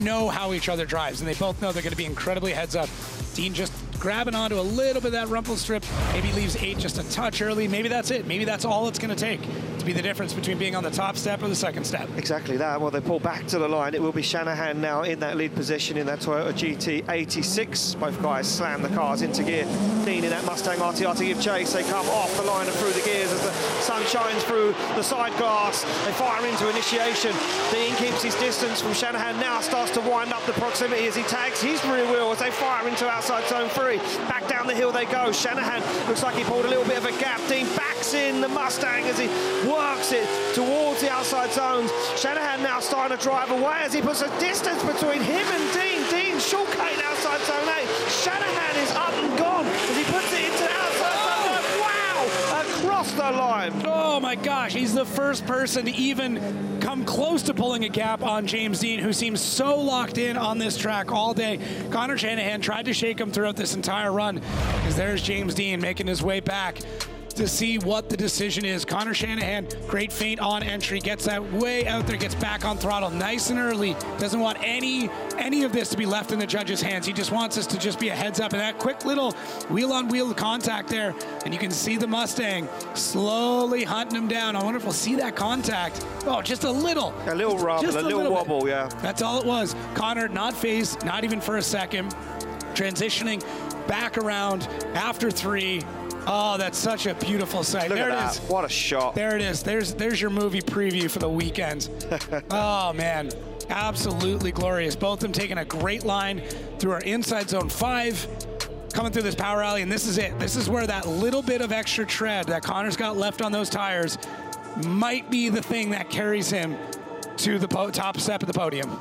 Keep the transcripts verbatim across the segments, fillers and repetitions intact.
know how each other drives, and they both know they're going to be incredibly heads up. Dean just grabbing onto a little bit of that rumple strip, maybe leaves eight just a touch early. Maybe that's it. Maybe that's all it's going to take to be the difference between being on the top step or the second step. Exactly that. Well, they pull back to the line. It will be Shanahan now in that lead position in that Toyota G T eighty-six. Both guys slam the cars into gear. Dean in that Mustang R T R to give chase. They come off the line and through the gears as the sun shines through the side glass. They fire into initiation. Dean keeps his distance from Shanahan, now starts to wind up the proximity as he tags his rear wheel as they fire into outside zone three. Back down the hill they go. Shanahan looks like he pulled a little bit of a gap. Dean backs in the Mustang as he works it towards the outside zones. Shanahan now starting to drive away as he puts a distance between him and Dean. Dean shortcutting outside zone eight. Shanahan is up and gone as he puts it into the outside zone. Wow! Across the line. Oh my gosh, he's the first person to even come close to pulling a gap on James Dean, who seems so locked in on this track all day. Connor Shanahan tried to shake him throughout this entire run, because there's James Dean making his way back to see what the decision is. Connor Shanahan, great feint on entry, gets that way out there, gets back on throttle nice and early. Doesn't want any any of this to be left in the judge's hands. He just wants us to just be a heads up. And that quick little wheel-on-wheel contact there, and you can see the Mustang slowly hunting him down. I wonder if we'll see that contact. Oh, just a little. A little rumble, a, a little, little wobble, bit. yeah. That's all it was. Connor not phased, not even for a second. Transitioning back around after three. Oh, that's such a beautiful sight. Look there at it that. is. What a shot. There it is. There's there's your movie preview for the weekend. Oh, man. Absolutely glorious. Both of them taking a great line through our inside zone five, coming through this power alley, and this is it. This is where that little bit of extra tread that Connor's got left on those tires might be the thing that carries him to the po- top step of the podium.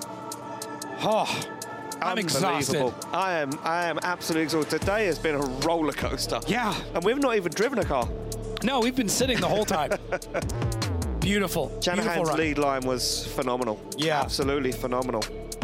Oh, I'm exhausted. I am I am absolutely exhausted. Today has been a roller coaster. Yeah. And we've not even driven a car. No, we've been sitting the whole time. Beautiful. Shanahan's Beautiful lead line was phenomenal. Yeah. Absolutely phenomenal.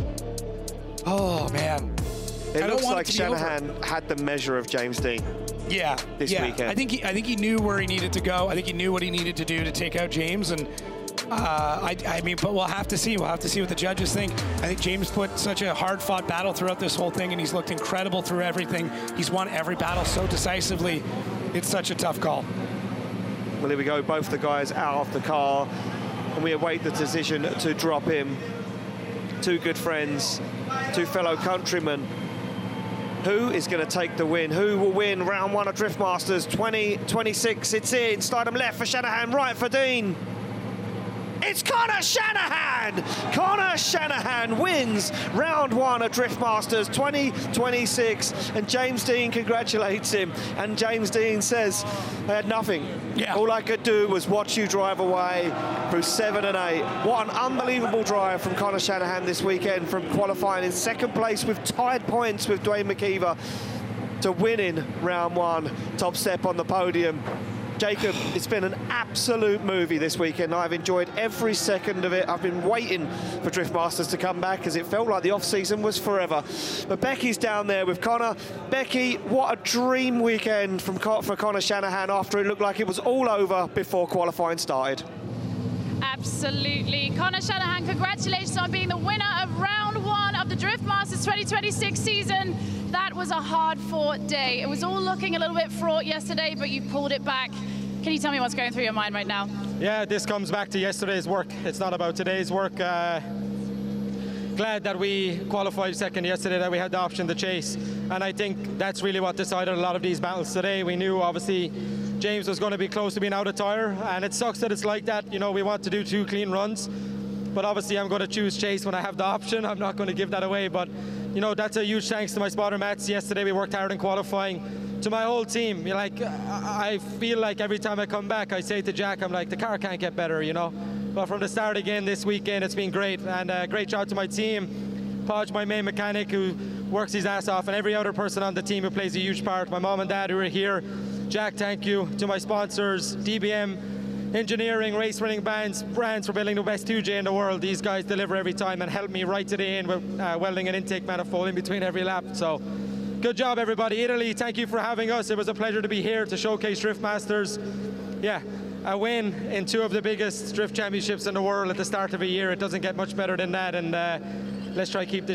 Oh, man. It I looks don't want like it to Shanahan had the measure of James Dean. Yeah. This yeah. weekend. I think he, I think he knew where he needed to go. I think he knew what he needed to do to take out James, and Uh, I, I mean, but we'll have to see. We'll have to see what the judges think. I think James put such a hard-fought battle throughout this whole thing, and he's looked incredible through everything. He's won every battle so decisively. It's such a tough call. Well, here we go. Both the guys out of the car, and we await the decision to drop him. Two good friends, two fellow countrymen. Who is going to take the win? Who will win round one of Drift Masters twenty twenty-six? It's in. Stidham left for Shanahan, right for Dean. It's Connor Shanahan! Connor Shanahan wins round one of Drift Masters twenty twenty-six, and James Dean congratulates him. And James Dean says, I had nothing. Yeah. All I could do was watch you drive away through seven and eight. What an unbelievable drive from Connor Shanahan this weekend, from qualifying in second place with tied points with Dwayne McKeever to winning round one, top step on the podium. Jacob, it's been an absolute movie this weekend. I've enjoyed every second of it. I've been waiting for Drift Masters to come back, as it felt like the off-season was forever. But Becky's down there with Connor. Becky, what a dream weekend from for Connor Shanahan after it looked like it was all over before qualifying started. Absolutely. Connor Shanahan, congratulations on being the winner of round one of the Drift Masters twenty twenty-six season. That was a hard-fought day. It was all looking a little bit fraught yesterday, but you pulled it back. Can you tell me what's going through your mind right now? Yeah, this comes back to yesterday's work. It's not about today's work. Uh, glad that we qualified second yesterday, that we had the option to chase. And I think that's really what decided a lot of these battles today. We knew, obviously, James was going to be close to being out of tire, and it sucks that it's like that. You know, we want to do two clean runs, but obviously I'm going to choose chase when I have the option. I'm not going to give that away, but you know, that's a huge thanks to my spotter Mats. Yesterday we worked hard in qualifying. To my whole team, you're like, I feel like every time I come back, I say to Jack, I'm like, the car can't get better, you know. But from the start again this weekend, it's been great, and uh, great job to my team. Podge, my main mechanic, who works his ass off, and every other person on the team who plays a huge part. My mom and dad who are here. Jack, thank you. To my sponsors, D B M Engineering, Race Running Bands, brands for building the best two J in the world. These guys deliver every time and help me right to the end with uh, welding an intake manifold in between every lap. So good job, everybody. Italy, thank you for having us. It was a pleasure to be here to showcase Drift Masters. Yeah, a win in two of the biggest drift championships in the world at the start of a year. It doesn't get much better than that. And uh, let's try keep this